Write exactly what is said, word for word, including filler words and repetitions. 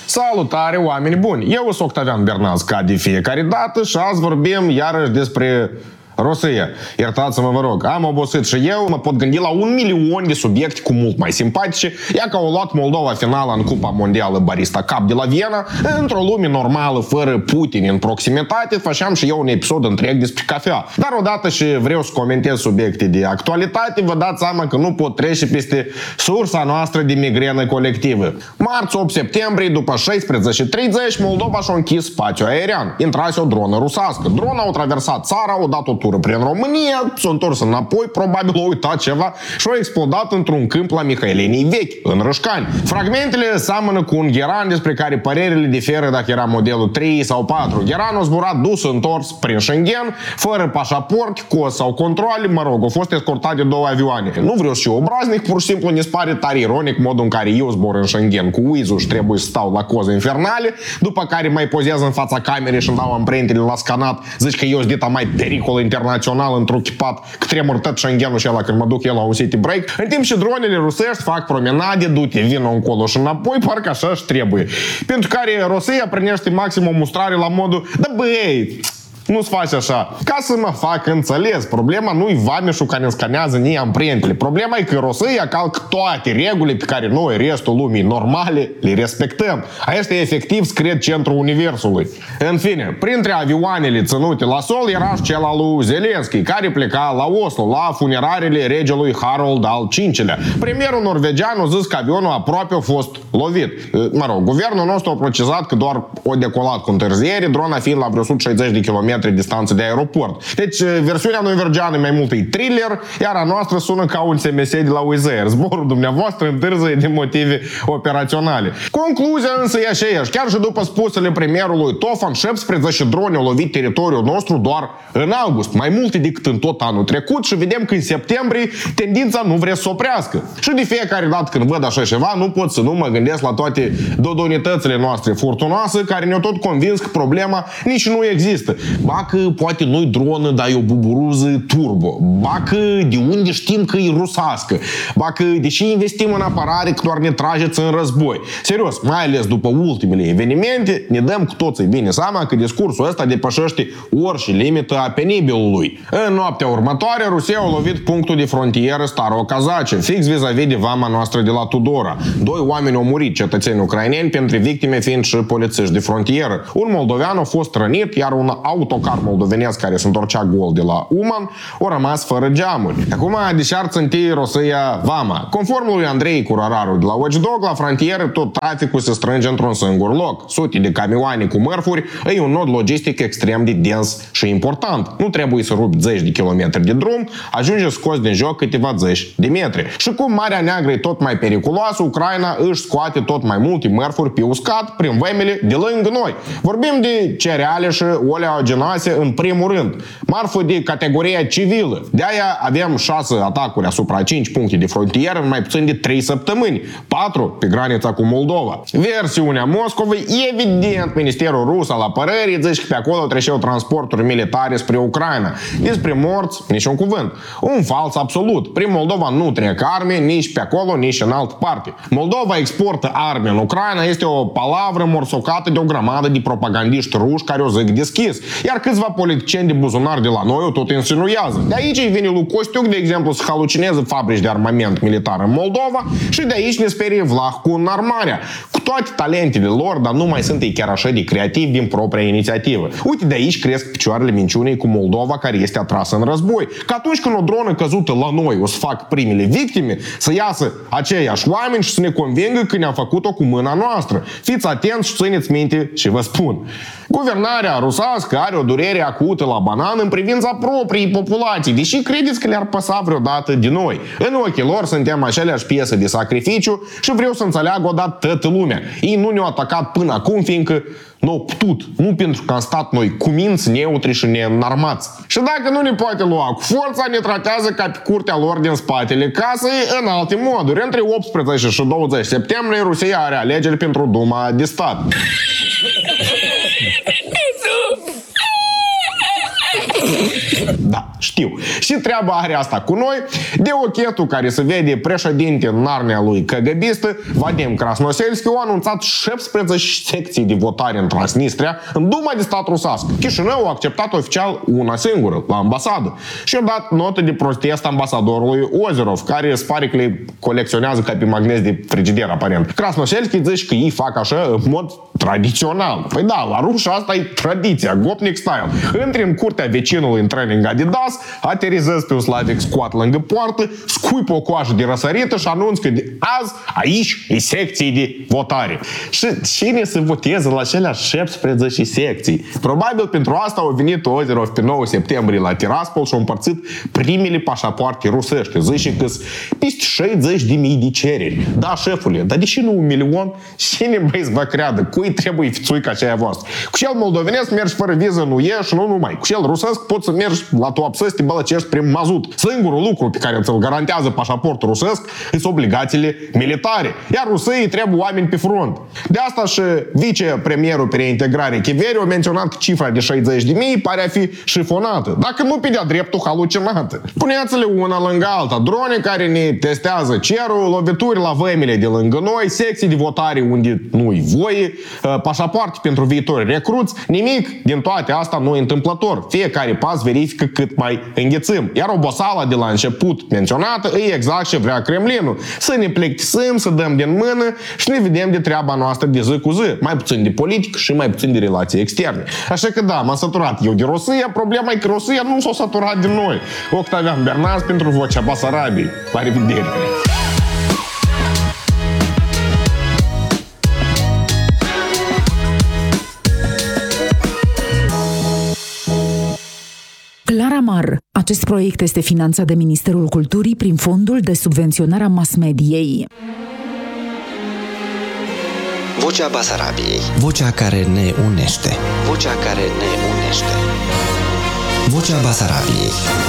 Salutare, oameni buni! Eu sunt Octavian Bernaz, ca de fiecare dată, și azi vorbim iarăși despre Rusia. Iertați-mă, vă rog, am obosit și eu, mă pot gândi la un milion de subiecte cu mult mai simpatice, ia că au luat Moldova finala în Cupa Mondială Barista Cup de la Viena, într-o lume normală, fără Putin în proximitate, făceam și eu un episod întreg despre cafea. Dar odată și vreau să comentez subiecte de actualitate, vă dați seama că nu pot trece peste sursa noastră de migrenă colectivă. Marți opt septembrie, după șaisprezece treizeci, Moldova și-a închis spațiul aerian. Intrase o dronă rusească. Drona a traversat țara, a dat o tură prin România, s-a întors înapoi, probabil a uitat ceva și a explodat într-un câmp la Mihailenii Vechi, în Rășcani. Fragmentele seamănă cu un Gheran despre care părerile diferă dacă era modelul trei sau patru. Gheran a zburat dus întors prin Schengen, fără pașaport, cos sau controle, mă rog, au fost escortat de două avioane. Nu vreau să fiu obraznic, pur și simplu ne pare tare ironic modul în care eu zbor în Schengen cu Wiz-ul și trebuie să stau la coze infernale, după care mai pozez în fața camerei și îmi dau amprentele la scanat, zici că eu sunt dita mai pericol internațional întruchipat, că tremur tot Schengenul și ăla când mă duc eu la un city break, în timp și dronele rusești fac promenade, du-te, vină încolo și înapoi, parcă așa și trebuie. Pentru care Rusia primește maxim o mustrare la modul, da băi, nu-ți faci așa. Ca să mă fac înțeles, problema nu-i vameșul care ne scanează nii amprentele. Problema e că Rusia calcă toate regulile pe care noi, restul lumii normale, le respectăm. Asta e efectiv scred centrul universului. În fine, printre avioanele ținute la sol era și cel al lui Zelenski, care pleca la Oslo, la funerarele regelui Harold al cincilea. Premierul norvegian a zis că avionul aproape a fost lovit. Mă rog, guvernul nostru a precizat că doar o decolat cu întârziere, drona fiind la vreo o sută șaizeci de kilometri distanță de aeroport. Deci, versiunea norvegiană mai mult e thriller, iar a noastră sună ca un S M S de la Wizz Air. Zborul dumneavoastră întârzie de motive operaționale. Concluzia însă e aceeași. Chiar și după spusele premierului Tofan, șaptesprezece drone au lovit teritoriul nostru doar în august, mai multe decât în tot anul trecut, și vedem că în septembrie tendința nu vrea să oprească. Și de fiecare dată când văd așa ceva, nu pot să nu mă gândesc la toate dodonitățile noastre furtunoase care ne-au tot convins că problema nici nu există. Ba că poate nu-i dronă, dar e o buburuză turbo. Ba că de unde știm că e rusească. Ba că deși investim în apărare, că doar ne trageți în război. Serios, mai ales după ultimele evenimente, ne dăm cu toții bine seama că discursul ăsta depășește orice limită a penibilului. În noaptea următoare, Rusia a lovit punctul de frontieră Starocazace, fix vis-a-vis de vama noastră de la Tudora. Doi oameni au murit, cetățeni ucraineni, pentru victime fiind și polițiști de frontieră. Un moldovean a fost rănit, iar un autocar moldovenesc care se întorcea gol de la Uman a rămas fără geamuri. Acum, deși ar ținti Rusia vama. Conform lui Andrei Curararu de la Watchdog, la frontieră tot traficul se strânge într-un singur loc. Sute de camioane cu mărfuri, e un nod logistic extrem de dens și important. Nu trebuie să rupi zeci de kilometri de drum, ajunge scos din joc câteva zeci de metri. Și cum Marea Neagră e tot mai periculoasă, Ucraina își scoate tot mai multe mărfuri pe uscat prin vămile de lângă noi. Vorbim de cereale și oleaginoase în primul rând. Marfă de categoria civilă. De-aia avem șase atacuri asupra cinci puncte de frontieră în mai puțin de trei săptămâni. patru pe granița cu Moldova. Versiunea Moscovei, evident, Ministerul Rus al Apărării zice că pe acolo treceau transporturi militare spre Ucraina. Despre morți, niciun cuvânt. Un fals absolut. Prin Moldova nu trec arme nici pe acolo, nici în altă parte. Moldova exportă arme în Ucraina este o palavră morsocată de o grămadă de propagandiști ruși care o zic deschis. Iar câțiva politicieni de buzunar de la noi o tot insinuează. De aici vine lui Costiuc, de exemplu, să halucineze fabrici de armament militar în Moldova și de aici ne sperie Vlah cu înarmarea. Cu toate talentele lor, dar nu mai sunt ei chiar așa de creativi din propria inițiativă. Uite, de aici cresc picioarele minciunii cu Moldova care este atrasă în război. Că atunci când o dronă căzută la noi o să fac primele victime, să iasă aceiași oameni și să ne convingă că ne-am făcut-o cu mâna noastră. Fiți atenți și țineți minte și vă spun. Guvernarea rusească are o durere acută la banan în privința propriei populații, deși credeți că le-ar păsa vreodată de noi. În ochii lor suntem aceleași piese de sacrificiu și vreau să înțeleagă odată toată lumea. Ei nu ne-au atacat până acum, fiindcă n-au putut, nu pentru că am stat noi cuminți, neutri și neînarmați. Și dacă nu ne poate lua cu forța, ne tratează ca pe curtea lor din spatele casei în alte moduri. Între optsprezece și douăzeci septembrie, Rusia are alegeri pentru Duma de stat. Da, știu. Și treaba are asta cu noi. De ochetul care se vede președinte în arnea lui căgăbistă, Vadim Krasnoselski a anunțat șaptesprezece secții de votare în Transnistria, în Duma de stat rusească. Chișinău a acceptat oficial una singură, la ambasadă. Și a dat notă de protest ambasadorului Ozerov, care îți pare că le colecționează ca pe magnezi de frigider, aparent. Krasnoselski zice că ei fac așa în mod tradițional. Păi da, la ruși asta e tradiția, gopnic style. Intri în curtea vecinului în training Adidas, aterizezi pe un Slavic squat lângă poartă, scui pe o coajă de răsărită și anunți că de azi aici e secții de votare. Și cine să voteze la cele șaptesprezece secții? Probabil pentru asta au venit Ozerov pe nouă septembrie la Tiraspol și au împărțit primele pașapoarte rusești. Zice că sunt peste șaizeci de mii de cereri. Da, șefule, dar de ce nu un milion? Cine băi să vă creadă? Cui trebuie fițuica aceea voastră? Cu cel moldovenesc mergi fără viză în U E și nu numai. Cu cel rusesc poți să mergi la Tuapse să te bălăcești prin mazut. Singurul lucru pe care ți-l garantează pașaportul rusesc sunt obligațiile militare. Iar ruseii trebuie oameni pe front. De asta și vicepremierul pe reintegrare Chiveriu a menționat cifra de șaizeci de mii pare a fi șifonată, dacă nu pe de-a dreptul halucinată. Puneți-le una lângă alta, drone care ne testează cerul, lovituri la vămile de lângă noi, secții de votare unde nu-i voie, pașapoarte pentru viitori recruți, nimic din toate asta nu e întâmplător. Fiecare pas verifică cât mai înghețăm. Iar obosala de la început menționată e exact ce vrea Kremlinul. Să ne plictisim, să dăm din mână și ne vedem de treaba noastră de zi cu zi. Mai puțin de politică și mai puțin de relații externe. Așa că da, m-am săturat eu de Rusia, problema e că Rusia nu s-a săturat de noi. Octavian Bernaz pentru Vocea Basarabiei. La revedere! Claramar. Acest proiect este finanțat de Ministerul Culturii prin Fondul de Subvenționare a Mass-Mediei. Vocea Basarabiei. Vocea care ne unește. Vocea care ne unește. Vocea Basarabiei.